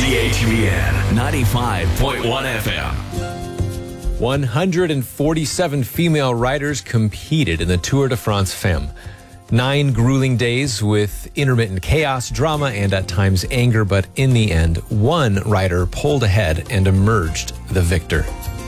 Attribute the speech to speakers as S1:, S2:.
S1: CHVN 95.1 FM.
S2: 147 female riders competed in the Tour de France Femme. 9 grueling days with intermittent chaos, drama, and at times anger, but in the end, one rider pulled ahead and emerged the victor.